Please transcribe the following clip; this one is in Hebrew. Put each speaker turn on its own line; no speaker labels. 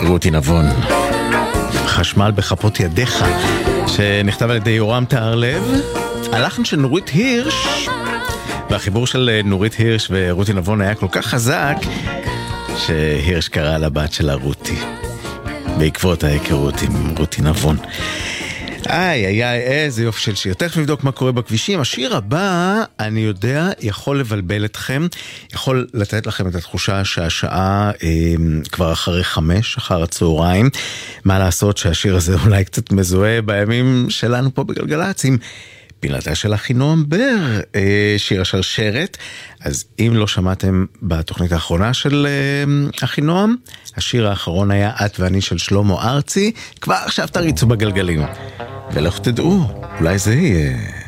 רותי נבון, חשמל בכפות ידיך, שנכתב על ידי יורם טהרלב, הלחן של נורית הירש, והחיבור של נורית הירש ורותי נבון היה כל כך חזק שהירש קרא לבת שלה רותי, בעקבות ההיכרות עם רותי נבון. איזה יופי של שיר. תכף נבדוק מה קורה בכבישים. השיר הבא, אני יודע, יכול לבלבל אתכם, יכול לתת לכם את התחושה שהשעה כבר אחרי 5 אחר הצהריים. מה לעשות שהשיר הזה אולי קצת מזוהה בימים שלנו פה בגלגלצ עם פינתה של אחינועם בר, שיר השרשרת. אז אם לא שמעתם בתוכנית האחרונה של אחינועם, השיר האחרון היה את ואני של שלמה ארצי. כבר עכשיו תריצו בגלגלים ולכו תדעו, אולי זה יהיה